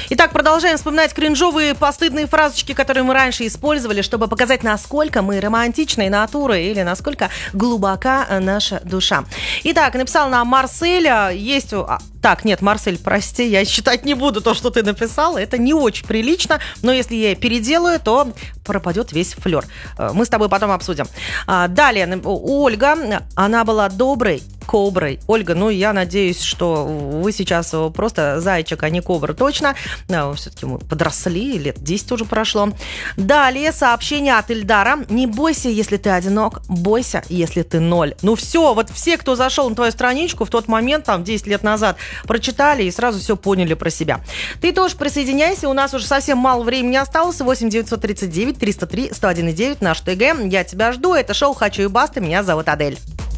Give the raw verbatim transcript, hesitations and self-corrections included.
Итак, продолжаем вспоминать кринжовые постыдные фразочки, которые мы раньше использовали, чтобы показать, насколько мы романтичные натуры или насколько глубока наша душа. Итак, написал нам Марсель. Есть... Так, нет, Марсель, прости, я читать не буду то, что ты написал. Это не очень прилично, но если я переделаю, то пропадет весь флер. Мы с тобой потом обсудим. Далее, Ольга, она была доброй коброй. Ольга, ну, я надеюсь, что вы сейчас просто зайчик, а не кобра, точно. Все-таки мы подросли, лет десять уже прошло. Далее, сообщение от Ильдара. Не бойся, если ты одинок, бойся, если ты ноль. Ну, все, вот все, кто зашел на твою страничку в тот момент, там, десять лет назад, прочитали и сразу все поняли про себя. Ты тоже присоединяйся, у нас уже совсем мало времени осталось. восемь девятьсот тридцать девять триста три сто один девять, наш ТГ. Я тебя жду, это шоу «Хочу и баста», меня зовут Адель.